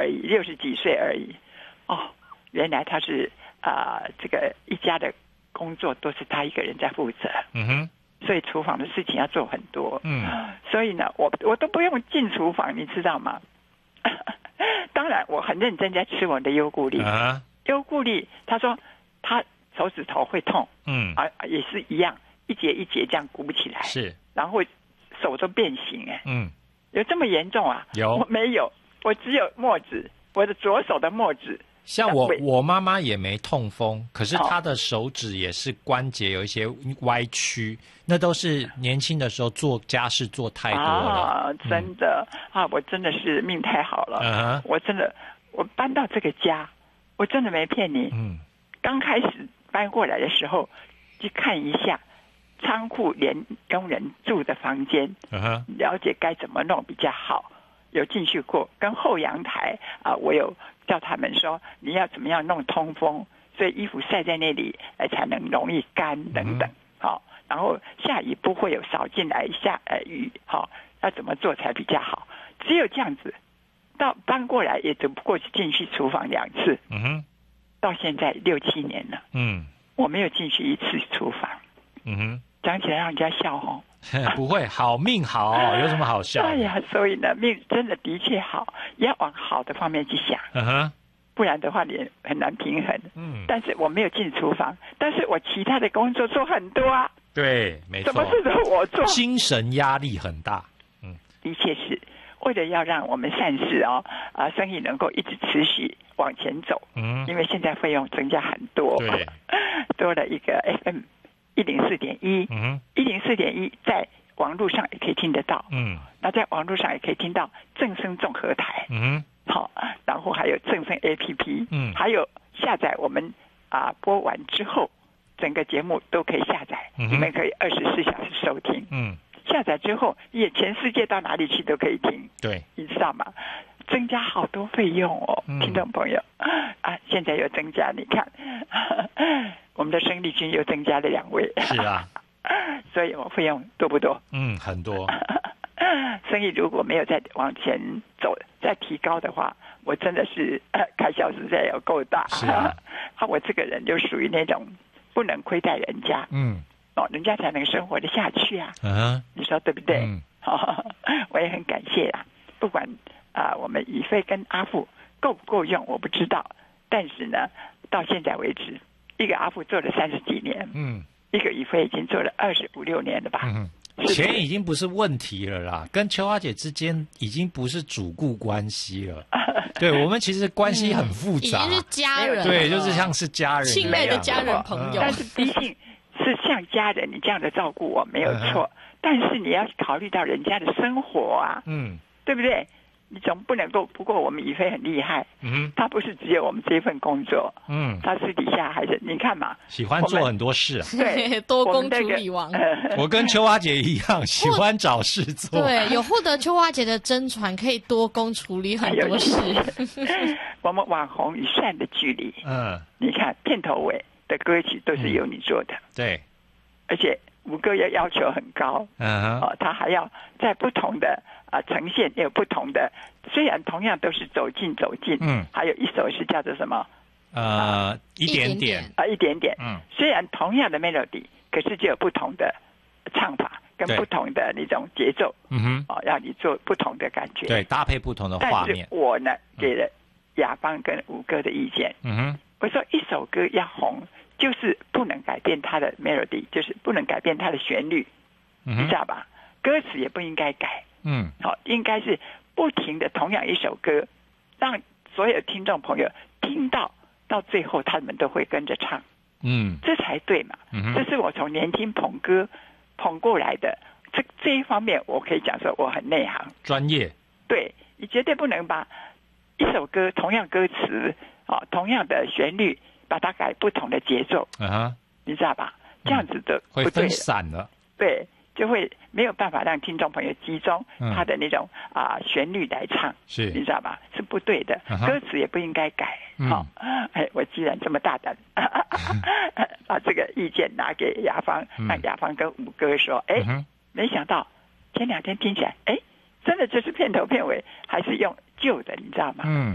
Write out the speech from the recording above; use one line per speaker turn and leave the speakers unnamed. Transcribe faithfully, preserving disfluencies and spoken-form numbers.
而已，六十几岁而已。哦，原来他是啊、呃，这个一家的工作都是他一个人在负责。
嗯哼。
所以厨房的事情要做很多。
嗯。
所以呢，我我都不用进厨房，你知道吗？当然，我很认真在吃我的优固力。
啊。
优固力，他说他手指头会痛。
嗯。
啊，也是一样，一节一节这样鼓起来。
是。
然后手都变形哎。
嗯。
有这么严重啊？
有。
我没有，我只有末指，我的左手的末指。
像我我妈妈也没痛风，可是她的手指也是关节有一些歪曲，那都是年轻的时候做家事做太多了。
啊，真的、嗯、啊，我真的是命太好了。
Uh-huh.
我真的，我搬到这个家，我真的没骗你。
嗯，
刚开始搬过来的时候，去看一下仓库连工人住的房间，
Uh-huh.
了解该怎么弄比较好。有进去过，跟后阳台啊、呃，我有叫他们说你要怎么样弄通风，所以衣服晒在那里，呃，才能容易干等等。好、嗯哦，然后下雨不会有扫进来下呃雨，好、哦，要怎么做才比较好？只有这样子，到搬过来也只不过是进去厨房两次，
嗯哼，
到现在六七年了，
嗯，
我没有进去一次厨房，
嗯哼，
讲起来让人家笑哦。
不会，好命好、哦，有什么好笑的？
哎呀，所以呢，命真的的确好，也要往好的方面去想，
嗯哼，
不然的话你很难平衡。
嗯，
但是我没有进厨房，但是我其他的工作做很多啊。
对，没错，
什么事都我做，
精神压力很大。嗯，
的确是为了要让我们善事哦，啊，生意能够一直持续往前走。
嗯，
因为现在费用增加很多，
对，
多了一个 F M。一零四点一，嗯，一零四点一在网络上也可以听得到，嗯，那在网络上也可以听到正声综合台，嗯，好，然后还有正声 A P P， 嗯，还有下载我们啊播完之后，整个节目都可以下载，嗯、你们可以二十四小时收听，嗯，下载之后也全世界到哪里去都可以听，
对，
你知道吗？增加好多费用哦，嗯、听众朋友啊，现在又增加，你看。我们的生力军又增加了两位，
是啊，
所以我费用多不多？
嗯，很多。
生意如果没有再往前走、再提高的话，我真的是、呃、开销实在有够大。
是啊，
啊，我这个人就属于那种不能亏待人家，嗯，哦，人家才能生活得下去啊。嗯，你说对不对？嗯，我也很感谢啦。不管啊、呃，我们以飞跟阿富够不够用，我不知道，但是呢，到现在为止。一个阿富做了三十几年，嗯，一个以飞已经做了二十五六年了吧？嗯，
钱已经不是问题了啦，跟秋花姐之间已经不是主顾关系了。对，我们其实关系很复杂，
嗯、已经是家人，
对，就是像是家人，
亲爱的家人朋友。
但是毕竟是像家人，你这样的照顾我没有错，嗯、但是你要考虑到人家的生活啊，嗯，对不对？你总不能够，不过我们以飞很厉害，嗯，他不是只有我们这份工作，嗯，他私底下还是你看嘛，
喜欢做很多事啊，
对，多工处理王。
我, 我跟秋花姐一样，喜欢找事做，
对，有获得秋花姐的真传，可以多工处理很多事。
我们网红与善的距离，嗯，你看片头尾的歌曲都是由你做的，
嗯、对，
而且五哥要要求很高，嗯，哦，他还要在不同的。啊，呈现也有不同的，虽然同样都是走近走近，嗯，还有一首是叫做什么？
呃，啊、一点点
啊，一点点，嗯，虽然同样的 melody， 可是就有不同的唱法跟不同的那种节奏，嗯哼，哦，让你做不同的感觉，
对，搭配不同的画面。
但是我呢，给了亚芳跟五哥的意见，嗯哼，我说一首歌要红，就是不能改变它的 melody， 就是不能改变它的旋律，嗯、你知道吧？歌词也不应该改。嗯，好，应该是不停的同样一首歌，让所有听众朋友听到，到最后他们都会跟着唱，嗯，这才对嘛。嗯，这是我从年轻捧歌捧过来的，这这一方面我可以讲说我很内行，
专业。
对，你绝对不能把一首歌同样歌词啊，同样的旋律，把它改不同的节奏，啊，你知道吧？这样子的不对，
会分散了，
对。就会没有办法让听众朋友集中他的那种啊、嗯呃、旋律来唱，
是
你知道吧？是不对的， uh-huh. 歌词也不应该改。好、嗯，哎、哦，我既然这么大胆，把这个意见拿给雅芳，嗯、让雅芳跟五哥说，哎、嗯，没想到前两天听起来，哎，真的就是片头片尾还是用旧的，你知道吗？嗯。